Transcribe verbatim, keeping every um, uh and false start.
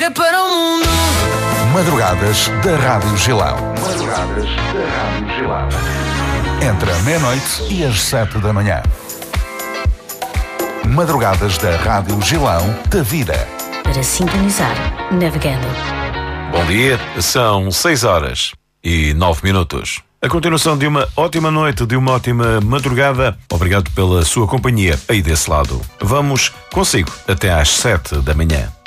é para o mundo. Madrugadas da Rádio Gilão. Madrugadas da Rádio Gilão. Entre a meia-noite e as sete da manhã. Madrugadas da Rádio Gilão da Vida. Para sintonizar, navegando. Bom dia, são seis horas e nove minutos. A continuação de uma ótima noite, de uma ótima madrugada. Obrigado pela sua companhia aí desse lado. Vamos consigo até às sete da manhã.